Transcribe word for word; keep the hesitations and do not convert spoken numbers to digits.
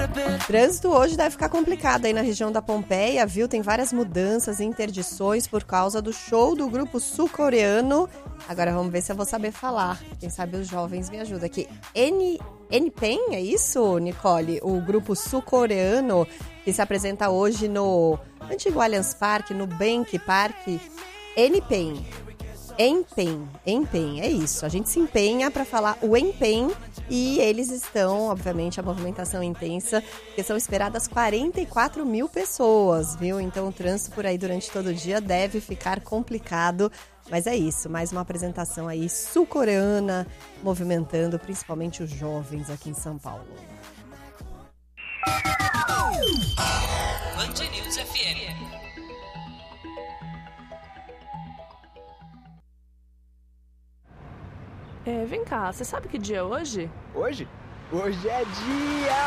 Trânsito hoje deve ficar complicado aí na região da Pompeia, viu? Tem várias mudanças e interdições por causa do show do grupo sul-coreano. Agora vamos ver se eu vou saber falar. Quem sabe os jovens me ajudam aqui. N... N-Pen, é isso, Nicole? O grupo sul-coreano que se apresenta hoje no antigo Allianz Parque, no Bank Park. N-Pen. Empen, Empen, é isso. A gente se empenha para falar o Empen e eles estão, obviamente, a movimentação intensa, porque são esperadas quarenta e quatro mil pessoas, viu? Então o trânsito por aí durante todo o dia deve ficar complicado, mas é isso, mais uma apresentação aí sul-coreana, movimentando principalmente os jovens aqui em São Paulo. Band News F M. É, vem cá, você sabe que dia é hoje? Hoje? Hoje é dia